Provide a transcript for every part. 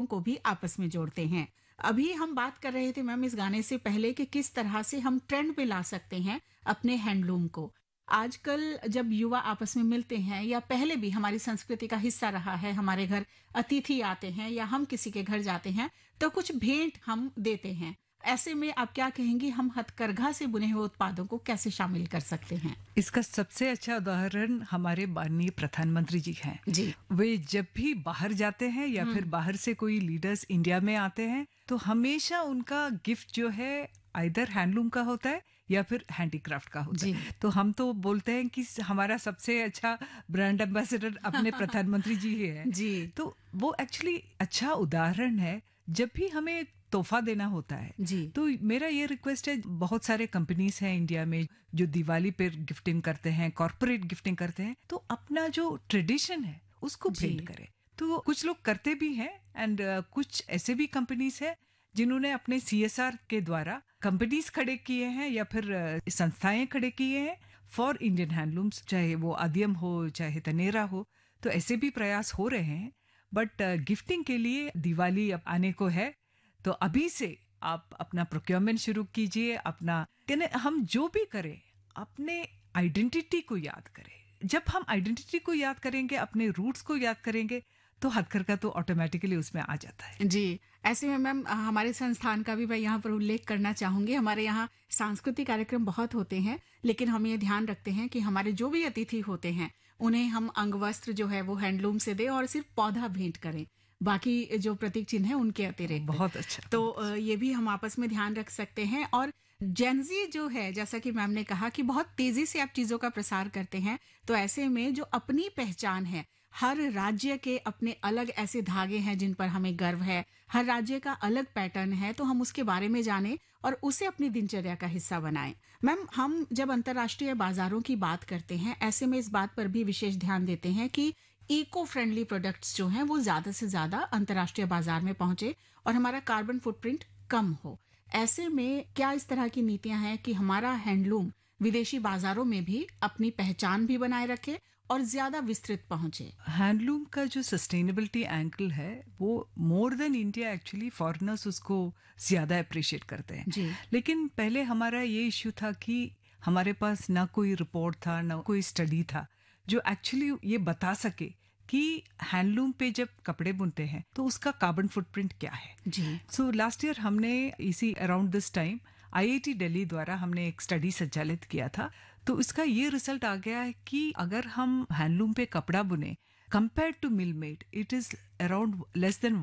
को भी आपस में जोड़ते हैं। अभी हम बात कर रहे थे मैम इस गाने से पहले कि किस तरह से हम ट्रेंड पे ला सकते हैं अपने हैंडलूम को। आजकल जब युवा आपस में मिलते हैं या पहले भी हमारी संस्कृति का हिस्सा रहा है, हमारे घर अतिथि आते हैं या हम किसी के घर जाते हैं तो कुछ भेंट हम देते हैं। ऐसे में आप क्या कहेंगी, हम हथकरघा से बुने हुए उत्पादों को कैसे शामिल कर सकते हैं? इसका सबसे अच्छा उदाहरण हमारे माननीय प्रधानमंत्री जी हैं। जी। वे जब भी बाहर जाते हैं या फिर बाहर से कोई लीडर्स इंडिया में आते हैं तो हमेशा उनका गिफ्ट जो है आइदर हैंडलूम का होता है या फिर हैंडीक्राफ्ट का होता है। तो हम तो बोलते हैं कि हमारा सबसे अच्छा ब्रांड एम्बेसडर अपने प्रधानमंत्री जी ही है। जी। तो वो एक्चुअली अच्छा उदाहरण है। जब भी हमें तोहफा देना होता है जी। तो मेरा ये रिक्वेस्ट है, बहुत सारे कंपनीज हैं इंडिया में जो दिवाली पर गिफ्टिंग करते हैं, कॉर्पोरेट गिफ्टिंग करते हैं, तो अपना जो ट्रेडिशन है उसको भेंट करें। तो कुछ लोग करते भी हैं एंड कुछ ऐसे भी कंपनीज हैं जिन्होंने अपने CSR के द्वारा कंपनीज खड़े किए हैं या फिर संस्थाएं खड़े किए हैं फॉर इंडियन हैंडलूम्स, चाहे वो आदियम हो चाहे तनेरा हो। तो ऐसे भी प्रयास हो रहे हैं। बट गिफ्टिंग के लिए दिवाली अब आने को है तो अभी से आप अपना प्रोक्योरमेंट शुरू कीजिए। अपना हम जो भी करें अपने आइडेंटिटी को याद करें। जब हम आइडेंटिटी को याद करेंगे, अपने रूट्स को याद करेंगे तो हथकरघा तो ऑटोमेटिकली उसमें आ जाता है। जी। ऐसे में मैम हमारे संस्थान का भी मैं यहाँ पर उल्लेख करना चाहूंगी। हमारे यहाँ सांस्कृतिक कार्यक्रम बहुत होते हैं, लेकिन हम ये ध्यान रखते हैं कि हमारे जो भी अतिथि होते हैं उन्हें हम अंगवस्त्र जो है वो हैंडलूम से दें और सिर्फ पौधा भेंट करें, बाकी जो प्रतीक चिन्ह है उनके अतिरिक्त। बहुत अच्छा। तो ये भी हम आपस में ध्यान रख सकते हैं। और जेनजी जो है, जैसा कि मैम ने कहा कि बहुत तेजी से आप चीजों का प्रसार करते हैं, तो ऐसे में जो अपनी पहचान है, हर राज्य के अपने अलग ऐसे धागे हैं जिन पर हमें गर्व है, हर राज्य का अलग पैटर्न है, तो हम उसके बारे में जानें और उसे अपनी दिनचर्या का हिस्सा बनाएं। मैम, हम जब अंतर्राष्ट्रीय बाजारों की बात करते हैं, ऐसे में इस बात पर भी विशेष ध्यान देते हैं कि इको फ्रेंडली प्रोडक्ट्स जो हैं वो ज्यादा से ज्यादा अंतर्राष्ट्रीय बाजार में पहुंचे और हमारा कार्बन फुटप्रिंट कम हो। ऐसे में क्या इस तरह की नीतियां हैं कि हमारा हैंडलूम विदेशी बाजारों में भी अपनी पहचान भी बनाए रखे और ज्यादा विस्तृत पहुंचे? हैंडलूम का जो सस्टेनेबिलिटी एंगल है वो more than India actually foreigners उसको ज्यादा अप्रिशिएट करते हैं। जी। लेकिन पहले हमारा ये इश्यू था कि हमारे पास ना कोई रिपोर्ट था, ना कोई स्टडी था जो एक्चुअली ये बता सके कि हैंडलूम पे जब कपड़े बुनते हैं तो उसका कार्बन फुटप्रिंट क्या है। जी। सो लास्ट ईयर हमने इसी around this time IIT Delhi द्वारा हमने एक स्टडी संचालित किया था। तो इसका ये रिजल्ट आ गया है कि अगर हम हैंडलूम पे कपड़ा बुने compare to mill made, it is around less than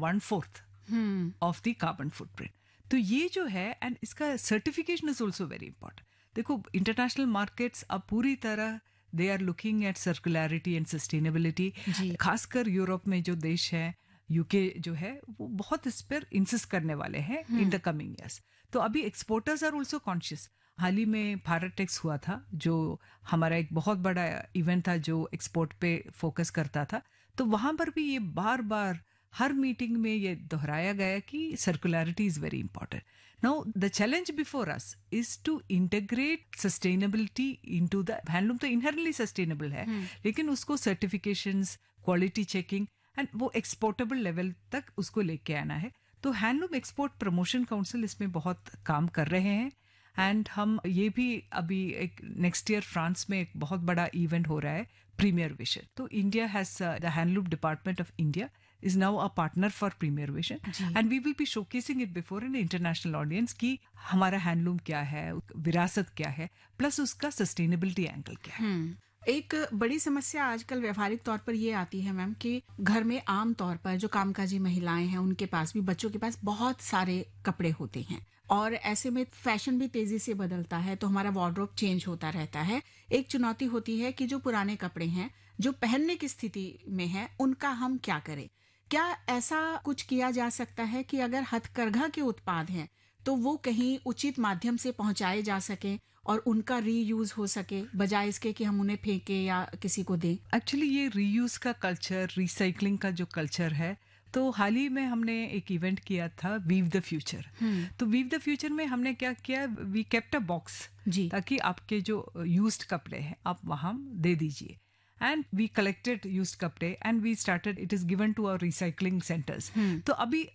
1/4 of the carbon footprint. तो ये जो है, एंड इसका certification is also very important. देखो, इंटरनेशनल मार्केट्स अब पूरी तरह they are looking at सर्कुलरिटी and sustainability. खासकर यूरोप में जो देश है, UK जो है, वो बहुत इस पर इंसिस्ट करने वाले हैं इन द कमिंग ईयर्स। तो अभी एक्सपोर्टर्स आर ऑल्सो कॉन्शियस। हाल ही में भारत टेक्स हुआ था जो हमारा एक बहुत बड़ा इवेंट था जो एक्सपोर्ट पे फोकस करता था। तो वहां पर भी ये बार बार हर मीटिंग में ये दोहराया गया कि सर्कुलरिटी is very important. Now the challenge before us is to integrate sustainability into the handloom. तो इनहेरेंटली सस्टेनेबल है, लेकिन उसको सर्टिफिकेशंस, क्वालिटी चेकिंग एंड वो एक्सपोर्टेबल लेवल तक उसको लेके आना है। तो हैंडलूम एक्सपोर्ट प्रमोशन काउंसिल इसमें बहुत काम कर रहे हैं। एंड हम ये भी अभी एक नेक्स्ट ईयर फ्रांस में एक बहुत बड़ा इवेंट हो रहा है, प्रीमियर विजन। तो India has the handloom department of India is now a partner for Premier Vision, and we will be showcasing it before an international audience कि हमारा हैंडलूम क्या है, विरासत क्या है, प्लस उसका सस्टेनेबिलिटी एंगल क्या है। एक बड़ी समस्या आजकल व्यवहारिक तौर पर ये आती है मैम कि घर में आम तौर पर जो कामकाजी महिलाएं हैं उनके पास भी, बच्चों के पास बहुत सारे कपड़े होते हैं और ऐसे में फैशन भी तेजी से बदलता है, तो हमारा वार्डरोब चेंज होता रहता है। एक चुनौती होती है कि जो पुराने कपड़े हैं जो पहनने की स्थिति में है उनका हम क्या करें। क्या ऐसा कुछ किया जा सकता है कि अगर हथकरघा के उत्पाद हैं तो वो कहीं उचित माध्यम से पहुंचाए जा सके और उनका रीयूज हो सके, बजाय इसके कि हम उन्हें फेंके या किसी को दें? एक्चुअली ये रीयूज का कल्चर, रिसाइकलिंग का जो कल्चर है, तो हाल ही में हमने एक इवेंट किया था वीव द फ्यूचर। तो वीव द फ्यूचर में हमने क्या किया, वी केप्ट अ बॉक्स ताकि आपके जो यूज्ड कपड़े हैं आप वहां दे दीजिए। And we collected used कपड़े and we started, it is given to our recycling centers. तो अभी